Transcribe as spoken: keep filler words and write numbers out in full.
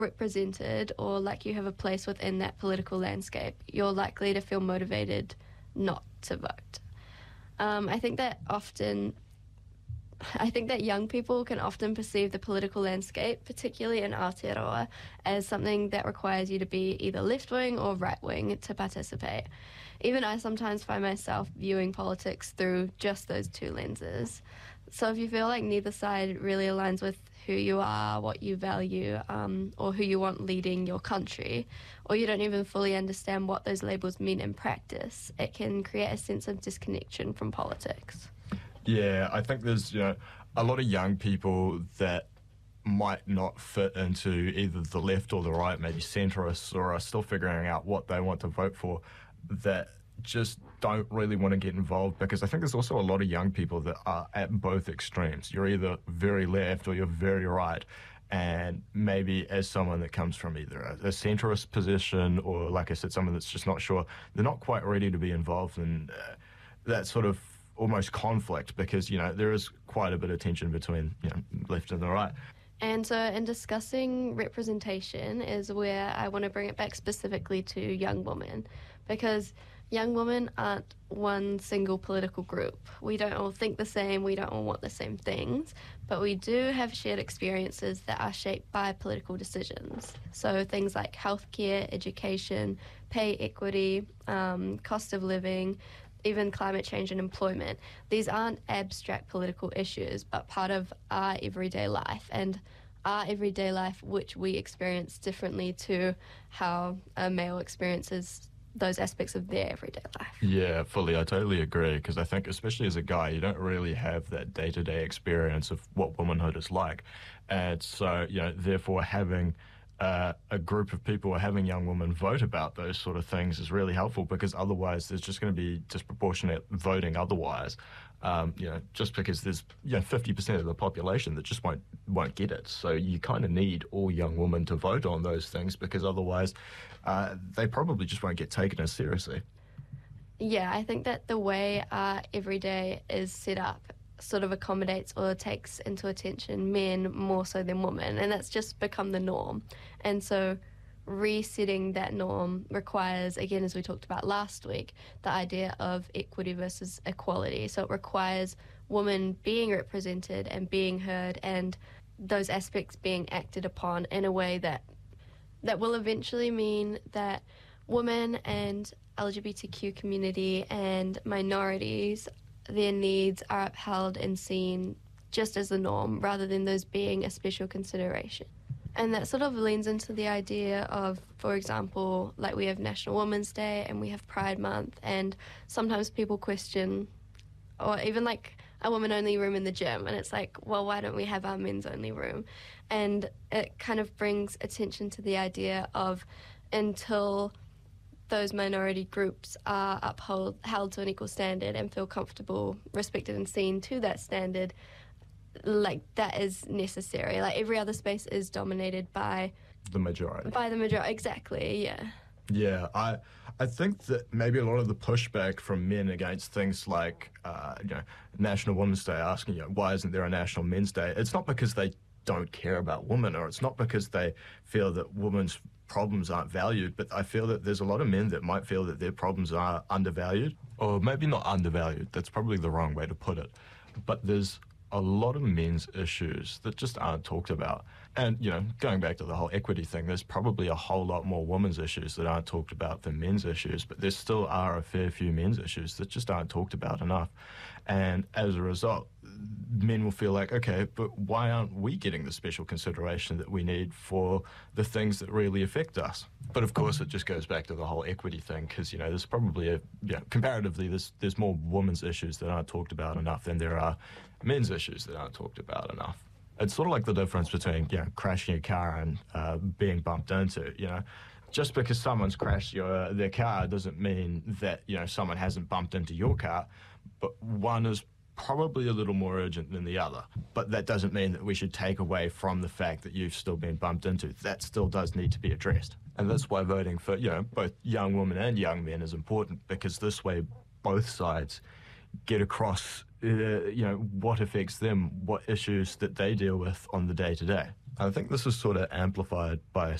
represented or like you have a place within that political landscape, you're likely to feel motivated not to vote. Um, I think that often, I think that young people can often perceive the political landscape, particularly in Aotearoa, as something that requires you to be either left-wing or right-wing to participate. Even I sometimes find myself viewing politics through just those two lenses. So if you feel like neither side really aligns with who you are, what you value, um, or who you want leading your country, or you don't even fully understand what those labels mean in practice, it can create a sense of disconnection from politics. Yeah, I think there's, you know, a lot of young people that might not fit into either the left or the right, maybe centrists, or are still figuring out what they want to vote for, that just don't really want to get involved, because I think there's also a lot of young people that are at both extremes. You're either very left or you're very right. And maybe as someone that comes from either a, a centrist position or, like I said, someone that's just not sure, they're not quite ready to be involved in uh, that sort of almost conflict, because, you know, there is quite a bit of tension between, you know, left and the right. And so in discussing representation is where I want to bring it back specifically to young women, because young women aren't one single political group. We don't all think the same, we don't all want the same things, but we do have shared experiences that are shaped by political decisions. So things like healthcare, education, pay equity, um, cost of living, even climate change and employment. These aren't abstract political issues, but part of our everyday life, and our everyday life which we experience differently to how a male experiences those aspects of their everyday life. Yeah, fully. I totally agree, because I think especially as a guy, you don't really have that day-to-day experience of what womanhood is like. And so, you know, therefore having Uh, a group of people or having young women vote about those sort of things is really helpful, because otherwise there's just going to be disproportionate voting otherwise. Um, you know, just because there's, you know, fifty percent of the population that just won't won't get it. So you kind of need all young women to vote on those things, because otherwise uh, they probably just won't get taken as seriously. Yeah, I think that the way our everyday is set up sort of accommodates or takes into attention men more so than women, and that's just become the norm. And so resetting that norm requires, again, as we talked about last week, the idea of equity versus equality. So it requires women being represented and being heard, and those aspects being acted upon in a way that that will eventually mean that women and L G B T Q community and minorities, their needs are upheld and seen just as the norm, rather than those being a special consideration. And that sort of leans into the idea of, for example, like we have National Women's Day and we have Pride Month, and sometimes people question, or even like a women-only room in the gym, and it's like, well, why don't we have our men's-only room? And it kind of brings attention to the idea of, until those minority groups are upheld held to an equal standard and feel comfortable, respected and seen to that standard, like that is necessary. Like every other space is dominated by the majority. By the majority, exactly, yeah. Yeah, I I think that maybe a lot of the pushback from men against things like uh, you know, National Women's Day, asking, you know, why isn't there a National Men's Day? It's not because they don't care about women, or it's not because they feel that women's problems aren't valued, but I feel that there's a lot of men that might feel that their problems are undervalued, or maybe not undervalued, that's probably the wrong way to put it, but there's a lot of men's issues that just aren't talked about. And, you know, going back to the whole equity thing, there's probably a whole lot more women's issues that aren't talked about than men's issues, but there still are a fair few men's issues that just aren't talked about enough. And as a result, men will feel like, okay, but why aren't we getting the special consideration that we need for the things that really affect us? But of course, it just goes back to the whole equity thing, because, you know, there's probably, a, you know, comparatively, there's, there's more women's issues that aren't talked about enough than there are men's issues that aren't talked about enough. It's sort of like the difference between, you know, crashing a car and uh, being bumped into, you know. Just because someone's crashed your, their car doesn't mean that, you know, someone hasn't bumped into your car, but one is probably a little more urgent than the other. But that doesn't mean that we should take away from the fact that you've still been bumped into. That still does need to be addressed. And that's why voting for, you know, both young women and young men is important, because this way both sides get across, uh, you know, what affects them, what issues that they deal with on the day to day. I think this is sort of amplified by